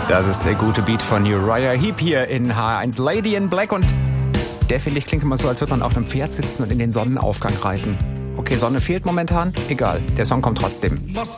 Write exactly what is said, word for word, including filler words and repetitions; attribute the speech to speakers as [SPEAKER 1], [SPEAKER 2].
[SPEAKER 1] Das ist der gute Beat von Uriah Heep hier in H eins, Lady in Black. Und der, finde ich, klingt immer so, als würde man auf einem Pferd sitzen und in den Sonnenaufgang reiten. Okay, Sonne fehlt momentan, egal, der Song kommt trotzdem.